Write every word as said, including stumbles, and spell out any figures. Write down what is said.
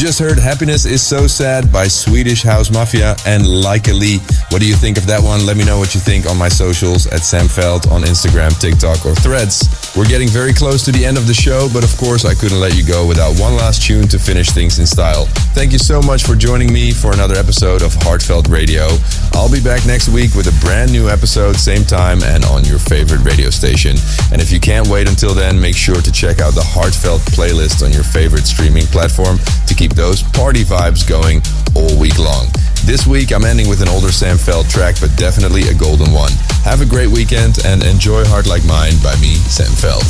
just heard Happiness is So Sad by Swedish House Mafia and Like a Lee. What do you think of that one? Let me know what you think on my socials at Sam Veld on Instagram, TikTok or Threads. We're getting very close to the end of the show, but of course I couldn't let you go without one last tune to finish things in style. Thank you so much for joining me for another episode of Heartfelt Radio. I'll be back next week with a brand new episode, same time and on your favorite radio station. And if you can't wait until then, make sure to check out the Heartfelt playlist on your favorite streaming platform to keep those party vibes going all week long. This week I'm ending with an older Sam Veld track, but definitely a golden one. Have a great weekend and enjoy Heart Like Mine by me, Sam Veld.